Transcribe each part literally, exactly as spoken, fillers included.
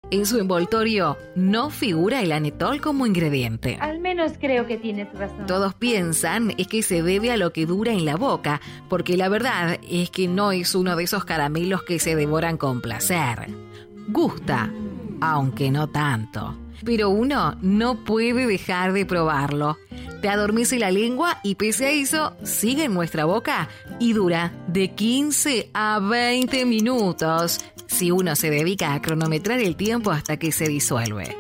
En su envoltorio no figura el anetol como ingrediente. Al menos creo que tienes razón. Todos piensan es que se debe a lo que dura en la boca, porque la verdad es que no es uno de esos caramelos que se devoran con placer. Gusta, aunque no tanto. Pero uno no puede dejar de probarlo. Te adormece la lengua y pese a eso, sigue en nuestra boca y dura de quince a veinte minutos si uno se dedica a cronometrar el tiempo hasta que se disuelve.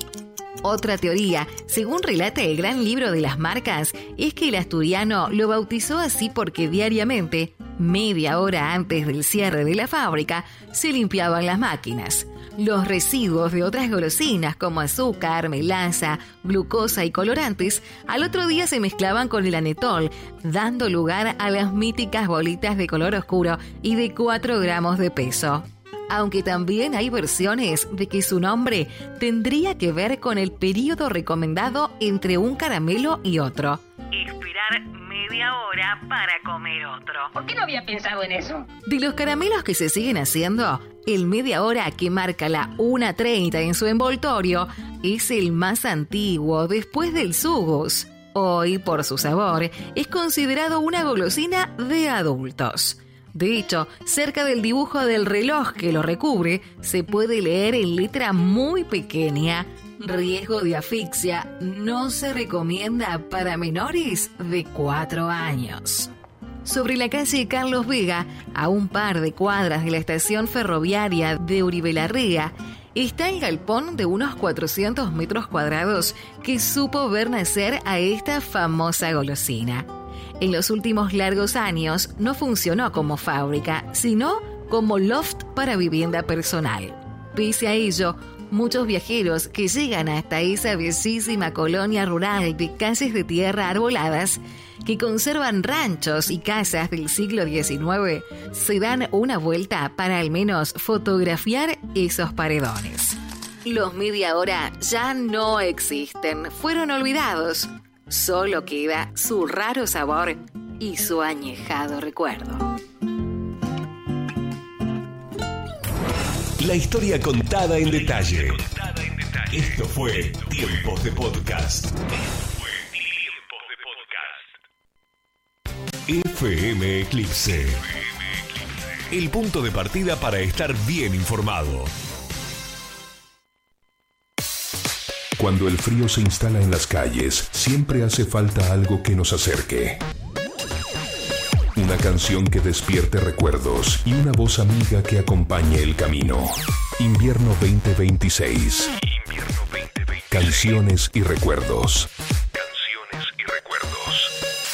Otra teoría, según relata el gran libro de las marcas, es que el asturiano lo bautizó así porque diariamente, media hora antes del cierre de la fábrica, se limpiaban las máquinas. Los residuos de otras golosinas como azúcar, melaza, glucosa y colorantes al otro día se mezclaban con el anetol, dando lugar a las míticas bolitas de color oscuro y de cuatro gramos de peso. Aunque también hay versiones de que su nombre tendría que ver con el periodo recomendado entre un caramelo y otro. Esperar media hora para comer otro. ¿Por qué no había pensado en eso? De los caramelos que se siguen haciendo, el media hora que marca la una treinta en su envoltorio es el más antiguo después del Sugus. Hoy, por su sabor, es considerado una golosina de adultos. De hecho, cerca del dibujo del reloj que lo recubre, se puede leer en letra muy pequeña: riesgo de asfixia no se recomienda para menores de cuatro años. Sobre la calle Carlos Vega, a un par de cuadras de la estación ferroviaria de Uribe-Larrea, está el galpón de unos cuatrocientos metros cuadrados que supo ver nacer a esta famosa golosina. En los últimos largos años no funcionó como fábrica, sino como loft para vivienda personal. Pese a ello, muchos viajeros que llegan hasta esa bellísima colonia rural de calles de tierra arboladas, que conservan ranchos y casas del siglo diecinueve, se dan una vuelta para al menos fotografiar esos paredones. Los media hora ya no existen, fueron olvidados. Solo queda su raro sabor y su añejado recuerdo. La historia contada en detalle. Esto fue Tiempos de Podcast. F M Eclipse. El punto de partida para estar bien informado. Cuando el frío se instala en las calles, siempre hace falta algo que nos acerque. Una canción que despierte recuerdos y una voz amiga que acompañe el camino. Invierno veinte veintiséis. Invierno veinte veintiséis. Canciones y recuerdos.